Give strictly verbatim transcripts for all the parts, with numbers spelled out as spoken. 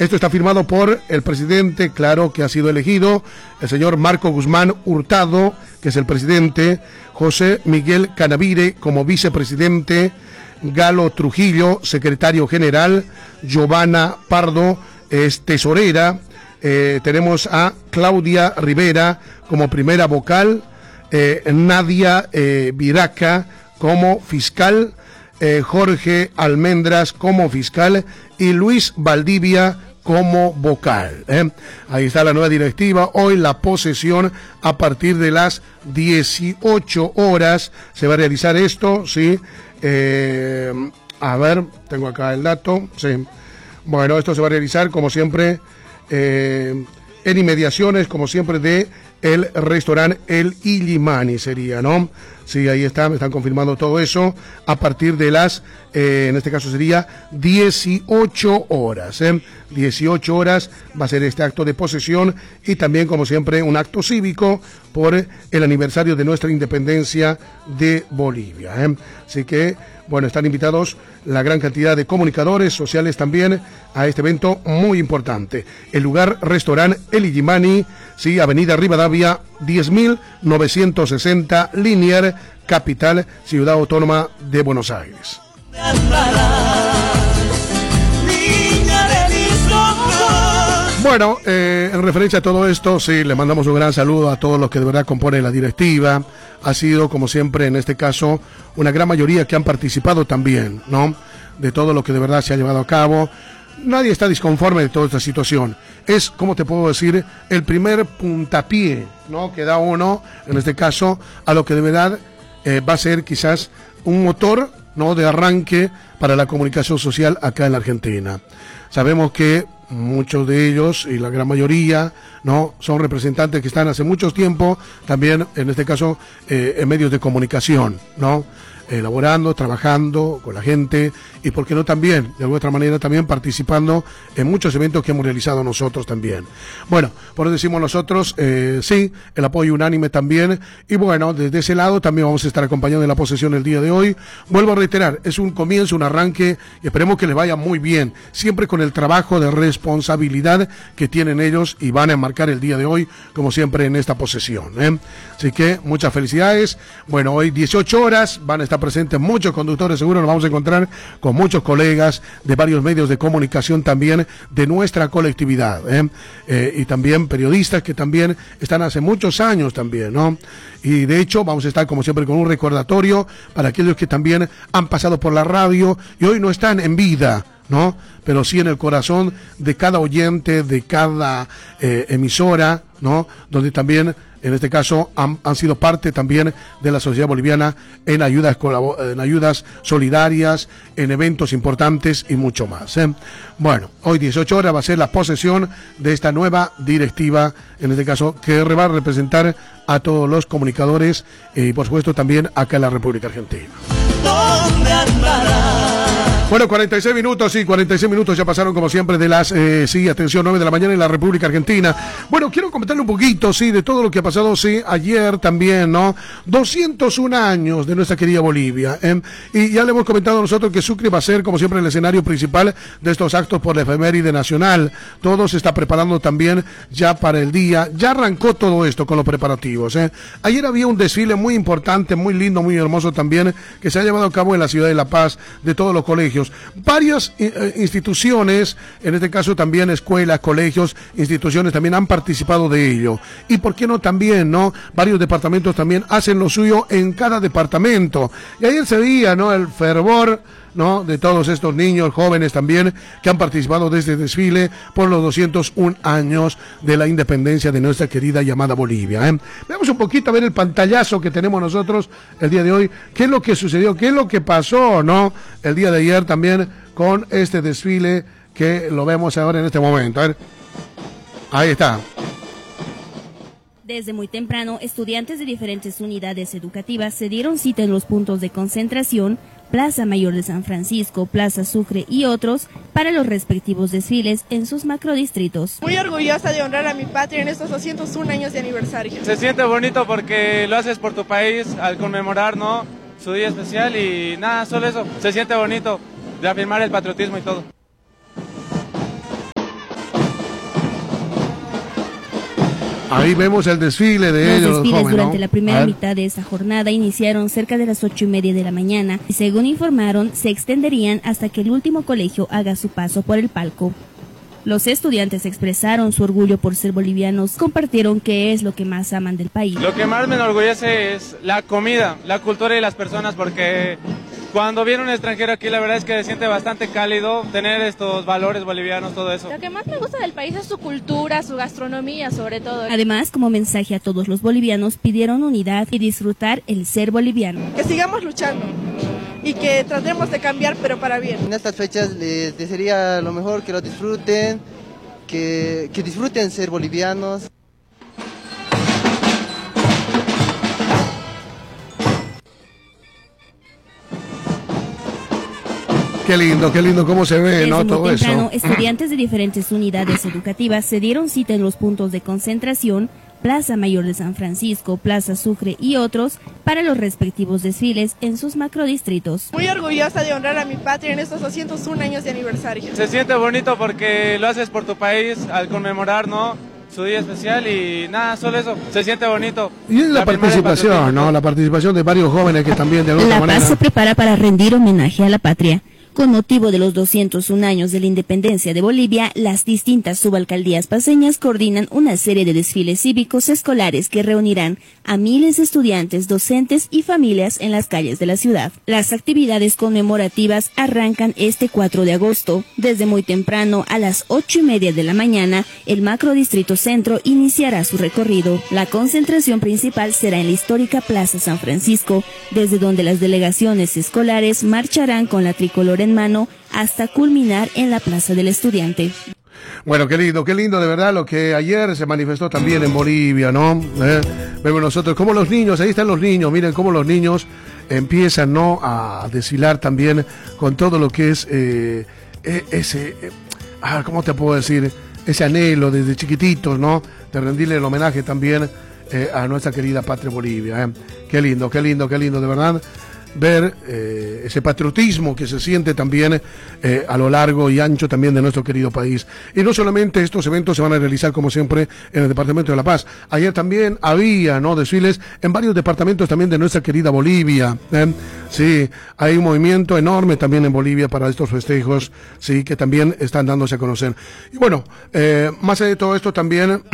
Esto está firmado por el presidente, claro, que ha sido elegido, el señor Marco Guzmán Hurtado, que es el presidente, José Miguel Canavire como vicepresidente, Galo Trujillo, secretario general, Giovanna Pardo es tesorera, eh, tenemos a Claudia Rivera como primera vocal, eh, Nadia eh, Viraca como fiscal, eh, Jorge Almendras como fiscal y Luis Valdivia como vocal. ¿eh? Ahí está la nueva directiva. Hoy la posesión a partir de las dieciocho horas se va a realizar esto, sí. Eh, a ver, tengo acá el dato, sí. Bueno, esto se va a realizar como siempre eh, en inmediaciones, como siempre, de el restaurante El Illimani sería, ¿no? Sí, ahí está, me están confirmando todo eso, a partir de las, eh, en este caso sería dieciocho horas, ¿eh? dieciocho horas va a ser este acto de posesión y también, como siempre, un acto cívico por el aniversario de nuestra independencia de Bolivia, ¿eh? Así que, bueno, están invitados la gran cantidad de comunicadores sociales también a este evento muy importante. El lugar, restaurante El Illimani, sí, Avenida Rivadavia, diez mil novecientos sesenta, Liniers, capital, Ciudad Autónoma de Buenos Aires. Bueno, eh, en referencia a todo esto, sí, le mandamos un gran saludo a todos los que de verdad componen la directiva. Ha sido, como siempre, en este caso, una gran mayoría que han participado también, ¿no? De todo lo que de verdad se ha llevado a cabo. Nadie está disconforme de toda esta situación. Es, ¿cómo te puedo decir?, el primer puntapié, ¿no?, que da uno, en este caso, a lo que de verdad eh, va a ser quizás un motor, ¿no?, de arranque para la comunicación social acá en la Argentina. Sabemos que muchos de ellos, y la gran mayoría, ¿no?, son representantes que están hace mucho tiempo, también, en este caso, eh, en medios de comunicación, ¿no?, elaborando, trabajando con la gente y, por qué no, también, de alguna otra manera, también participando en muchos eventos que hemos realizado nosotros también. Bueno, por eso decimos nosotros, eh, sí, el apoyo unánime también, y bueno, desde ese lado también vamos a estar acompañando en la posesión el día de hoy. Vuelvo a reiterar, es un comienzo, un arranque, y esperemos que les vaya muy bien, siempre con el trabajo de responsabilidad que tienen ellos y van a enmarcar el día de hoy, como siempre, en esta posesión, ¿eh? Así que, muchas felicidades. Bueno, hoy dieciocho horas, van a estar presentes muchos conductores, seguro nos vamos a encontrar con muchos colegas de varios medios de comunicación también de nuestra colectividad, ¿eh? Eh, y también periodistas que también están hace muchos años también, ¿no? Y de hecho vamos a estar como siempre con un recordatorio para aquellos que también han pasado por la radio y hoy no están en vida, ¿no?, pero sí en el corazón de cada oyente, de cada eh, emisora, ¿no?, donde también, en este caso, han, han sido parte también de la sociedad boliviana en ayudas, en ayudas solidarias, en eventos importantes y mucho más, ¿eh? Bueno, hoy dieciocho horas va a ser la posesión de esta nueva directiva, en este caso, que va a representar a todos los comunicadores y, por supuesto, también acá en la República Argentina. ¿Dónde andará? Bueno, cuarenta y seis minutos, sí, cuarenta y seis minutos ya pasaron como siempre de las, eh, sí, atención, nueve de la mañana en la República Argentina. Bueno, quiero comentarle un poquito, sí, de todo lo que ha pasado, sí, ayer también, ¿no? doscientos un años de nuestra querida Bolivia, ¿eh? Y ya le hemos comentado nosotros que Sucre va a ser, como siempre, el escenario principal de estos actos por la efeméride nacional. Todo se está preparando también ya para el día. Ya arrancó todo esto con los preparativos, ¿eh? Ayer había un desfile muy importante, muy lindo, muy hermoso también, que se ha llevado a cabo en la ciudad de La Paz, de todos los colegios. Varias eh, instituciones, en este caso también escuelas, colegios, instituciones también han participado de ello. Y por qué no también, ¿no? Varios departamentos también hacen lo suyo en cada departamento. Y ayer se veía, ¿no?, el fervor, ¿no?, de todos estos niños, jóvenes también, que han participado de este desfile por los doscientos un años de la independencia de nuestra querida llamada Bolivia, ¿eh? Veamos un poquito a ver el pantallazo que tenemos nosotros el día de hoy, qué es lo que sucedió, qué es lo que pasó, ¿no?, el día de ayer también con este desfile que lo vemos ahora en este momento. A ver, ahí está. Desde muy temprano, estudiantes de diferentes unidades educativas se dieron cita en los puntos de concentración, Plaza Mayor de San Francisco, Plaza Sucre y otros, para los respectivos desfiles en sus macrodistritos. Muy orgullosa de honrar a mi patria en estos doscientos un años de aniversario. Se siente bonito porque lo haces por tu país al conmemorar, ¿no?, su día especial y nada, solo eso. Se siente bonito de afirmar el patriotismo y todo. Ahí vemos el desfile de Los ellos, los desfiles jóvenes, durante ¿no? la primera mitad de esta jornada iniciaron cerca de las ocho y media de la mañana y, según informaron, se extenderían hasta que el último colegio haga su paso por el palco. Los estudiantes expresaron su orgullo por ser bolivianos, compartieron qué es lo que más aman del país. Lo que más me enorgullece es la comida, la cultura y las personas, porque cuando viene un extranjero aquí la verdad es que se siente bastante cálido, tener estos valores bolivianos, todo eso. Lo que más me gusta del país es su cultura, su gastronomía sobre todo. Además, como mensaje a todos los bolivianos, pidieron unidad y disfrutar el ser boliviano. Que sigamos luchando y que tratemos de cambiar, pero para bien. En estas fechas les desearía lo mejor, que lo disfruten, que, que disfruten ser bolivianos. Qué lindo, qué lindo cómo se ve, Desde ¿no? muy Todo temprano, eso. estudiantes de diferentes unidades educativas se dieron cita en los puntos de concentración, Plaza Mayor de San Francisco, Plaza Sucre y otros, para los respectivos desfiles en sus macrodistritos. Muy orgullosa de honrar a mi patria en estos doscientos un años de aniversario. Se siente bonito porque lo haces por tu país al conmemorar, ¿no?, su día especial y nada, solo eso, se siente bonito. Y es la, la participación, ¿no? La participación de varios jóvenes que también de alguna La manera... Paz se prepara para rendir homenaje a la patria. Con motivo de los doscientos un años de la independencia de Bolivia, las distintas subalcaldías paceñas coordinan una serie de desfiles cívicos escolares que reunirán a miles de estudiantes, docentes y familias en las calles de la ciudad. Las actividades conmemorativas arrancan este cuatro de agosto. Desde muy temprano, a las ocho y media de la mañana, el macrodistrito centro iniciará su recorrido. La concentración principal será en la histórica Plaza San Francisco, desde donde las delegaciones escolares marcharán con la tricolor en mano hasta culminar en la Plaza del Estudiante. Bueno, qué lindo, qué lindo de verdad lo que ayer se manifestó también en Bolivia, ¿no? ¿Eh? Vemos nosotros cómo los niños, ahí están los niños, miren cómo los niños empiezan, ¿no?, a desfilar también con todo lo que es eh, ese, eh, ah, ¿cómo te puedo decir? Ese anhelo desde chiquititos, ¿no?, de rendirle el homenaje también eh, a nuestra querida patria Bolivia. ¿eh? Qué lindo, qué lindo, qué lindo, de verdad. Ver eh, ese patriotismo que se siente también eh, a lo largo y ancho también de nuestro querido país. Y no solamente estos eventos se van a realizar como siempre en el departamento de La Paz. Ayer también había, ¿no?, desfiles en varios departamentos también de nuestra querida Bolivia. ¿eh? Sí, hay un movimiento enorme también en Bolivia para estos festejos, sí, que también están dándose a conocer. Y bueno, eh, más allá de todo esto también...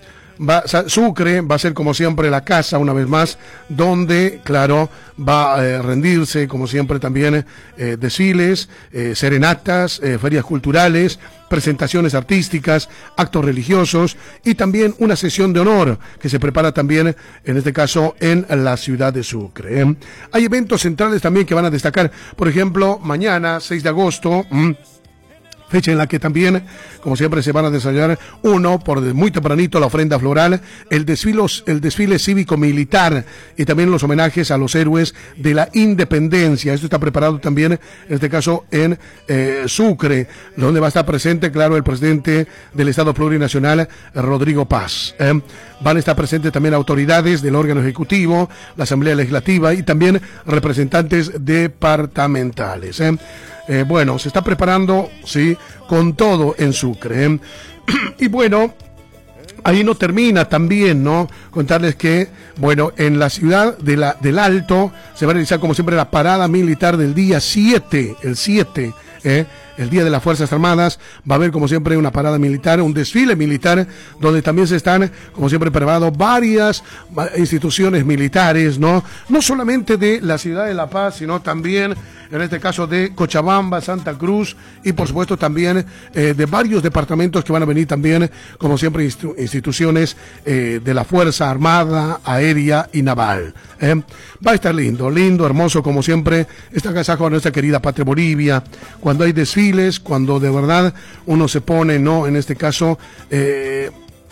Va, Sucre va a ser como siempre la casa una vez más, donde claro va a eh, rendirse como siempre también eh, desfiles, eh, serenatas, eh, ferias culturales, presentaciones artísticas, actos religiosos y también una sesión de honor que se prepara también en este caso en la ciudad de Sucre. ¿eh? Hay eventos centrales también que van a destacar, por ejemplo mañana seis de agosto, mmm, fecha en la que también, como siempre, se van a desarrollar, uno, por muy tempranito, la ofrenda floral, el desfile, el desfile cívico-militar y también los homenajes a los héroes de la independencia. Esto está preparado también, en este caso, en eh, Sucre, donde va a estar presente, claro, el presidente del Estado Plurinacional, Rodrigo Paz. ¿eh? Van a estar presentes también autoridades del órgano ejecutivo, la Asamblea Legislativa y también representantes departamentales. ¿eh? Eh, bueno, se está preparando, sí, con todo en Sucre. ¿eh? Y bueno, ahí no termina también, ¿no? Contarles que, bueno, en la ciudad de la, del Alto se va a realizar como siempre la parada militar del día siete, el siete, ¿eh? El Día de las Fuerzas Armadas. Va a haber como siempre una parada militar, un desfile militar, donde también se están como siempre preparados varias instituciones militares, ¿no? No solamente de la ciudad de La Paz, sino también en este caso de Cochabamba, Santa Cruz y por supuesto también eh, de varios departamentos que van a venir también como siempre institu instituciones eh, de la Fuerza Armada, Aérea y Naval. ¿eh? Va a estar lindo, lindo, hermoso como siempre esta agasajo a nuestra querida patria Bolivia, cuando hay desfiles, cuando de verdad uno se pone, ¿no?, en este caso eh,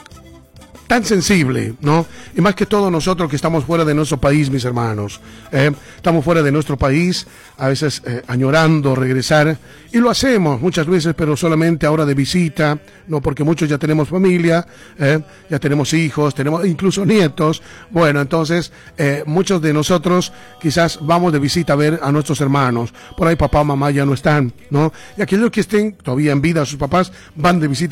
tan sensible, ¿no? Y más que todo nosotros que estamos fuera de nuestro país, mis hermanos, ¿eh? Estamos fuera de nuestro país, a veces eh, añorando regresar, y lo hacemos muchas veces, pero solamente ahora de visita, no, porque muchos ya tenemos familia, ¿eh? Ya tenemos hijos, tenemos incluso nietos. Bueno, entonces eh, muchos de nosotros quizás vamos de visita a ver a nuestros hermanos, por ahí papá, mamá ya no están, ¿no? Y aquellos que estén todavía en vida, sus papás van de visita